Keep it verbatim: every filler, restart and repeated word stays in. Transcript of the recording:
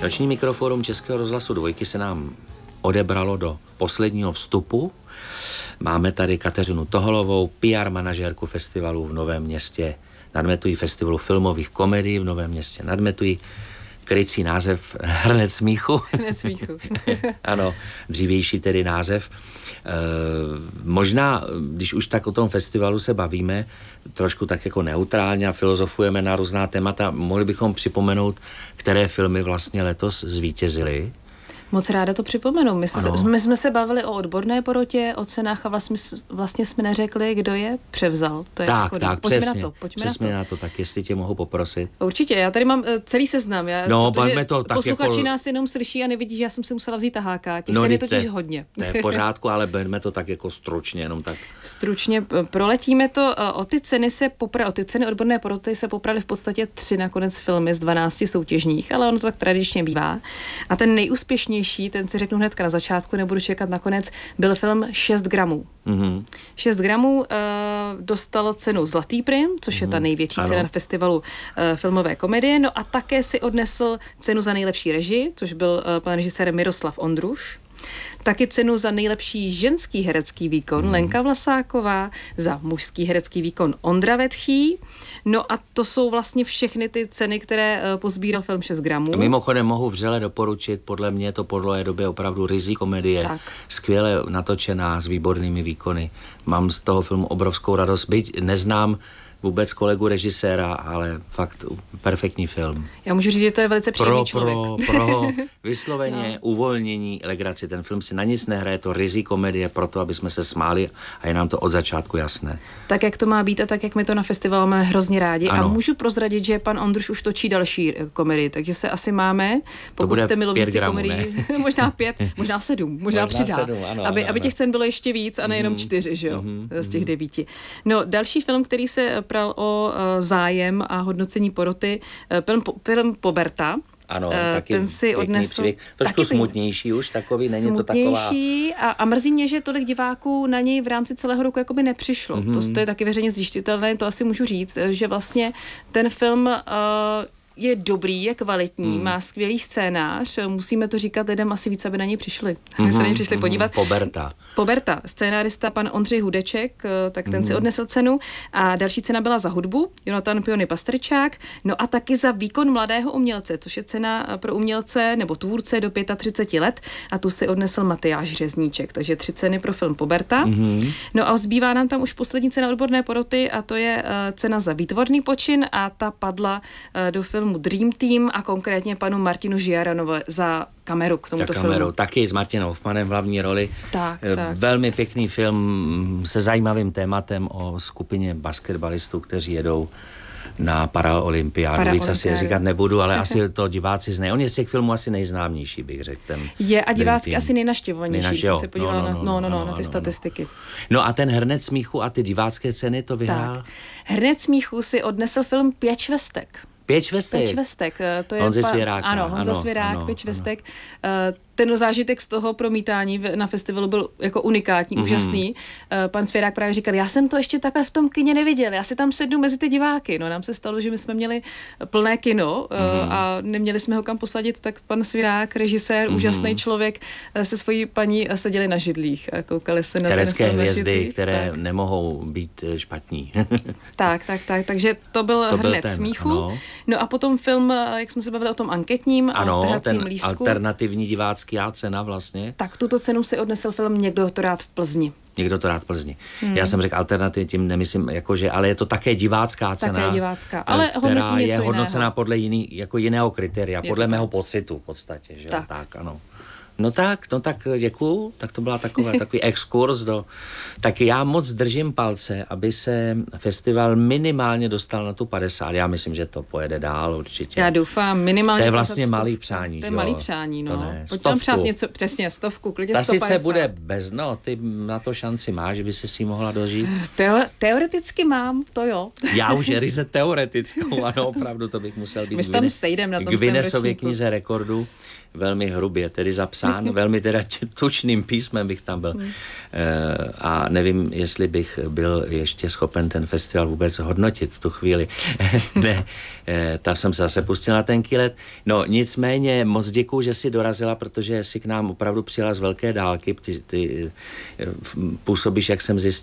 Noční mikroforum Českého rozhlasu Dvojky se nám odebralo do posledního vstupu. Máme tady Kateřinu Toholovou, P R manažérku festivalu v Novém Městě nad Metují, festivalu filmových komedií v Novém Městě nad Metují. Krycí název Hrnec smíchu. Hrnec smíchu. Ano, dřívější tedy název. E, možná, když už tak o tom festivalu se bavíme, trošku tak jako neutrálně a filozofujeme na různá témata, mohli bychom připomenout, které filmy vlastně letos zvítězily. Moc ráda to připomenu. My, se, my jsme se bavili o odborné porotě, o cenách a vlastně, vlastně jsme neřekli, kdo je převzal. To je tak, škoda. tak, Pojďme přesně. na to. Pojďme přesně na to. na to, tak jestli tě mohu poprosit. Určitě, já tady mám celý seznam. Já, no, bavíme to tak posluchači jako... nás jenom slyší a nevidí, že já jsem si musela vzít taháka. Těch no, cen je totiž te, hodně. To je v pořádku, ale berme to tak jako stručně, jenom tak. Stručně proletíme to. O ty ceny se popra, o ty ceny odborné poroty se poprali v podstatě tři nakonec filmy z dvanácti soutěžních, ale ono to tak tradičně bývá. A ten nejúspěšnější, ten si řeknu hnedka na začátku, nebudu čekat nakonec, byl film šest gramů. Mm-hmm. šest gramů uh, dostal cenu Zlatý prim, což mm-hmm. je ta největší ano. cena na festivalu uh, filmové komedie, no a také si odnesl cenu za nejlepší režii, což byl uh, pan režisér Miroslav Ondruš. Taky cenu za nejlepší ženský herecký výkon hmm. Lenka Vlasáková, za mužský herecký výkon Ondra Vetchý. No a to jsou vlastně všechny ty ceny, které uh, pozbíral film šest gramů. Mimochodem mohu vřele doporučit, podle mě to po dlouhé době opravdu rizí komedie, tak. Skvěle natočená, s výbornými výkony. Mám z toho filmu obrovskou radost, byť neznám vůbec kolegu režiséra, ale fakt perfektní film. Já můžu říct, že to je velice příjemný pro, člověk. Pro, pro vysloveně no. uvolnění, legraci. Ten film si na nic nehraje, to rizí komedie proto, aby jsme se smáli a je nám to od začátku jasné. Tak, jak to má být a tak, jak my to na festivalu máme hrozně rádi. Ano. A můžu prozradit, že pan Ondruš už točí další komedii, takže se asi máme, pokud jste milovníci komedii, možná pět, možná sedm, možná, možná přidá, sedm, ano, aby, ano, aby těch cen bylo ještě víc a nejenom mm, čtyři, že jo, mm, z těch devíti. No, další film, který se pral o uh, zájem a hodnocení poroty, uh, film, film Poberta. Ano, uh, taky ten si odnesl. Příběh, trošku taky smutnější už, takový, není to taková... Smutnější a, a mrzí mě, že tolik diváků na něj v rámci celého roku jakoby nepřišlo. Mm-hmm. To je taky veřejně zjištitelné, to asi můžu říct, že vlastně ten film... Uh, je dobrý, je kvalitní, mm. má skvělý scénář, musíme to říkat lidem asi víc, aby na něj přišli. Mm-hmm, se na něj přišli mm-hmm. podívat. Poberta. Poberta, scénárista pan Ondřej Hudeček, tak ten mm-hmm. si odnesl cenu a další cena byla za hudbu, Jonatan Piony Pastrčák, no a taky za výkon mladého umělce, což je cena pro umělce nebo tvůrce do třiceti pěti let a tu si odnesl Matyáš Řezníček, takže tři ceny pro film Poberta. Mm-hmm. No a zbývá nám tam už poslední cena odborné poroty a to je uh, cena za výtvorný počin a ta padla uh, do filmu Dream Team a konkrétně panu Martinu Žiaranovi za kameru k tomuto kameru, filmu. Taky s Martinem Hoffmanem v hlavní roli. Tak, tak. Velmi pěkný film se zajímavým tématem o skupině basketbalistů, kteří jedou na Paraolympiádu. Víc asi říkat nebudu, ale asi to diváci znají. On je z těch filmů asi nejznámější, bych řekl. Ten je a divácky asi nejnaštěvovanější, Nejnaš, když se podívala no, no, no, na, no, no, no, no, na ty no, statistiky. No. no a ten Hrnec smíchu a ty divácké ceny to vyhrál? Tak. Hrnec smíchu si odnesl film Pět švestek. Pět švestek? Pět švestek. To je Honza pa, Svěráka. Ano, Honza ano, Svěrák, ano, Pět švestek. Ano. Ten zážitek z toho promítání na festivalu byl jako unikátní, mm-hmm. úžasný. Pan Svěrák právě říkal, já jsem to ještě takhle v tom kině neviděl, já si tam sednu mezi ty diváky. No nám se stalo, že my jsme měli plné kino mm-hmm. a neměli jsme ho kam posadit, tak pan Svěrák, režisér, mm-hmm. úžasný člověk, se svojí paní seděli na židlích a koukali se na herecké ten film hvězdy, které tak. nemohou být špatní. tak, tak, tak, takže to byl to Hrnec ten, smíchu. Ano. No a potom film, jak jsme se bavili o tom anketním ano, a trhacím ten lístku. Alternativní divácký cena vlastně. Tak tuto cenu si odnesl film Někdo to rád v Plzni. Někdo to rád v Plzni. Hmm. Já jsem řekl alternativně, tím nemyslím, jakože, ale je to také divácká cena. Také divácká, ale která je hodnocena jiného. podle jiný, jako jiného kritéria, je podle to mého tak. pocitu v podstatě. Že? Tak. tak, ano. No tak, no tak děkuju, tak to byla taková, takový exkurs do... Tak já moc držím palce, aby se festival minimálně dostal na tu padesát. Já myslím, že to pojede dál určitě. Já doufám, minimálně... To je vlastně stov... malý přání, To je jo? malý přání, no. Pojď tam přát něco, přesně, stovku, klidně Ta sto padesát. sice bude bez, no, ty na to šanci máš, že by se si mohla dožít. Teo- teoreticky mám, to jo. Já už ryze teoretickou, ano, opravdu to bych musel být. My tam sejdem na tom Guinnessově knize rekordů velmi hrubě, tedy zapsat. napsán, velmi teda tučným písmem bych tam byl. Hmm. A nevím, jestli bych byl ještě schopen ten festival vůbec hodnotit v tu chvíli. Ne, tam jsem se zase pustil na tenký let. No nicméně moc děkuju, že jsi dorazila, protože jsi k nám opravdu přijela z velké dálky. Ty, ty působíš, jak jsem zjistil,